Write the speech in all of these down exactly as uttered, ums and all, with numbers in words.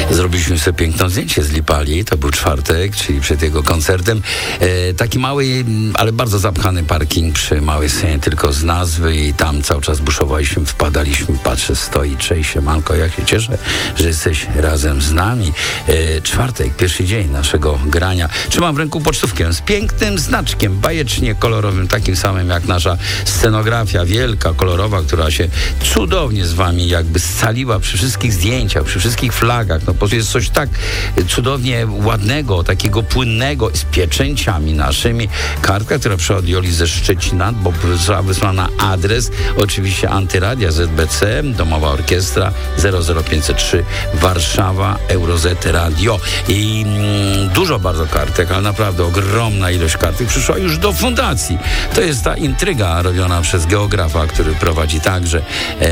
Zrobiliśmy sobie piękne zdjęcie z Lipali, to był czwartek, czyli przed jego koncertem. E, taki mały, ale bardzo zapchany parking przy małej scenie, tylko z nazwy i tam cały czas buszowaliśmy, wpadaliśmy, patrzę, stoi, cześć, siemanko, jak się cieszę, że jesteś razem z nami. E, czwartek, pierwszy dzień naszego grania. Trzymam w ręku pocztówkę z pięknym znaczkiem, bajecznie kolorowym, takim samym jak nasza scenografia, wielka, kolorowa, która się cudownie z wami jakby scaliła przy wszystkich zdjęciach, przy wszystkich flagach. No po prostu jest coś tak cudownie ładnego, takiego płynnego, z pieczęciami naszymi. Kartka, która przyszła od Joli ze Szczecina, bo została wysłana na adres, oczywiście Antyradia Z B C, Domowa Orkiestra zero zero pięćset trzy Warszawa, Eurozet Radio. I mm, dużo bardzo kartek, ale naprawdę ogromna ilość kartek przyszła już do fundacji. To jest ta intryga robiona przez geografa, który prowadzi także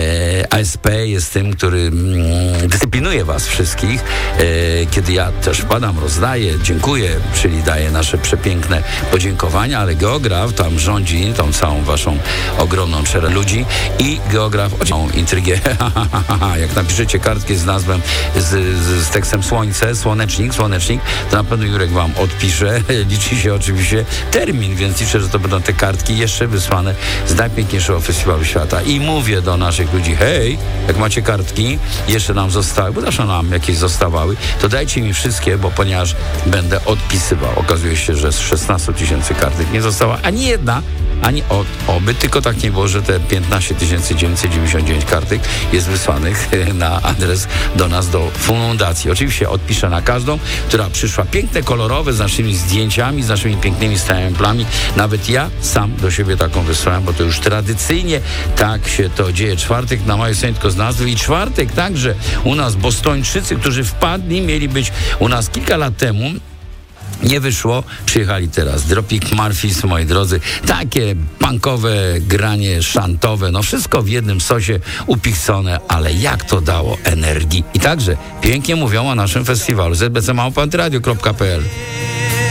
e, A S P jest tym, który mm, dyscyplinuje was wszystkich. E, kiedy ja też wpadam, rozdaję, dziękuję, czyli daję nasze przepiękne podziękowania, ale geograf tam rządzi tą całą waszą ogromną czerę ludzi i geograf tą intrygę, jak napiszecie kartki z nazwą, z, z, z tekstem słońce, słonecznik, słonecznik, to na pewno Jurek wam odpisze. Liczy się oczywiście termin, więc liczę, że to będą te kartki jeszcze wysłane z najpiękniejszego festiwalu świata. I mówię do naszych ludzi, hej, jak macie kartki, jeszcze nam zostały, bo zawsze nam jakieś zostawały, to dajcie mi wszystkie, bo ponieważ będę odpisywał. Okazuje się, że z szesnastu tysięcy kartek nie została ani jedna, ani od, oby, tylko tak nie było, że te piętnaście tysięcy dziewięćset dziewięćdziesiąt dziewięć kartek jest wysłanych na adres do nas, do fundacji. Oczywiście odpiszę na każdą, która przyszła piękne, kolorowe, z naszymi zdjęciami, z naszymi pięknymi stamplami. Nawet ja sam do siebie taką wysłałem, bo to już tradycyjnie tak się to dzieje. Czwartek na małej scenie tylko z nazwy i czwartek także u nas bostończycy, którzy wpadli, mieli być u nas kilka lat temu. Nie wyszło, przyjechali teraz Dropkick Murphys, moi drodzy, takie punkowe granie, szantowe, no wszystko w jednym sosie upichcone, ale jak to dało energii. I także pięknie mówią o naszym festiwalu z b c małpa antyradio kropka p l.